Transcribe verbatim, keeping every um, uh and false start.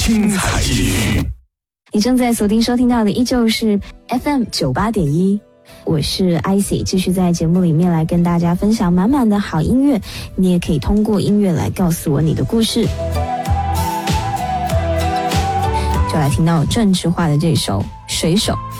精彩之旅。 你正在锁定收听到的依旧是 F M 九八点一，我是 Icy， 继续在节目里面来跟大家分享满满的好音乐。你也可以通过音乐来告诉我你的故事。就来听到郑智化的这首《水手》。